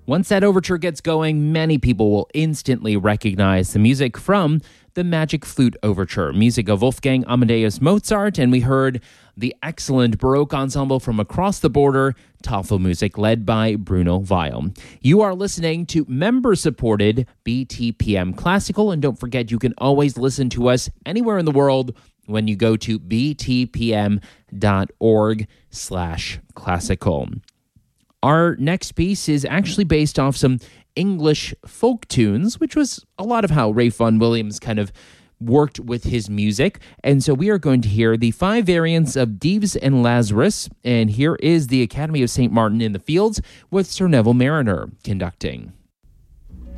Once that overture gets going, many people will instantly recognize the music from the Magic Flute Overture, music of Wolfgang Amadeus Mozart, and we heard the excellent Baroque ensemble from across the border, Tafelmusik, led by Bruno Weil. You are listening to member-supported BTPM Classical, and don't forget you can always listen to us anywhere in the world when you go to btpm.org/classical. Our next piece is actually based off some English folk tunes, which was a lot of how Ralph Vaughan Williams kind of worked with his music. And so we are going to hear the 5 variants of Dives and Lazarus. And here is the Academy of St. Martin in the Fields with Sir Neville Marriner conducting.